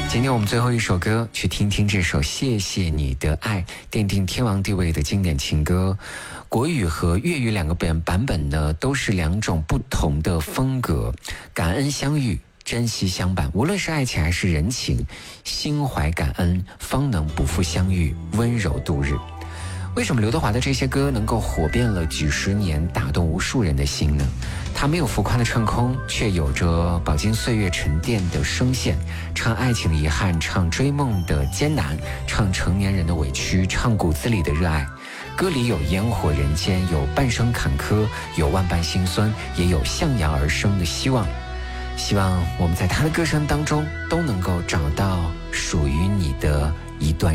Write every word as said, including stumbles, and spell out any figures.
今天我们最后一首歌，去听听这首《谢谢你的爱》，奠定天王地位的经典情歌。国语和粤语两个版版本呢，都是两种不同的风格。感恩相遇，珍惜相伴，无论是爱情还是人情，心怀感恩，方能不负相遇，温柔度日。为什么刘德华的这些歌能够火遍了几十年，打动无数人的心呢？他没有浮夸的唱空，却有着饱经岁月沉淀的声线，唱爱情的遗憾，唱追梦的艰难，唱成年人的委屈，唱骨子里的热爱。歌里有烟火人间，有半生坎坷，有万般辛酸，也有向阳而生的希望。希望我们在他的歌声当中都能够找到属于你的一段